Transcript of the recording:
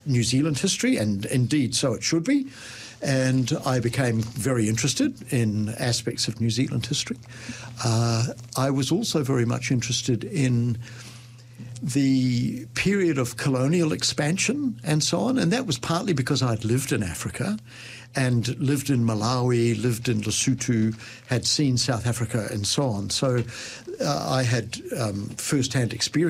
New Zealand history, and indeed so it should be. And I became very interested in aspects of New Zealand history. I was also very much interested in the period of colonial expansion and so on, and that was partly because I'd lived in Africa and lived in Malawi, lived in Lesotho, had seen South Africa and so on. So I had first-hand experience